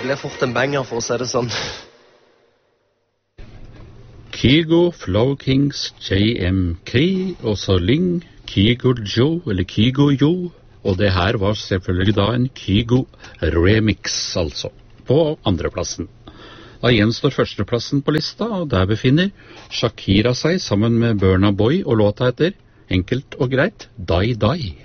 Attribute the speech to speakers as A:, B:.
A: blir fort en banger, for å si det sånn.
B: Kygo, Flow Kings, J.M. Kri, og så Ling, Kygo Jo, eller Kygo Jo, og det her var selvfølgelig da en Kygo remix, altså, på andreplassen. Da gjenstår førsteplassen på lista, og der befinner Shakira seg sammen med Burna Boy, og låta heter, enkelt og greit, Die Die.